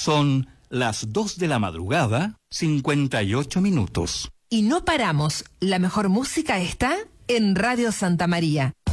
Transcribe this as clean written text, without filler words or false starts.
Son las 2 de la madrugada, 58 minutos. Y no paramos. La mejor música está en Radio Santa María.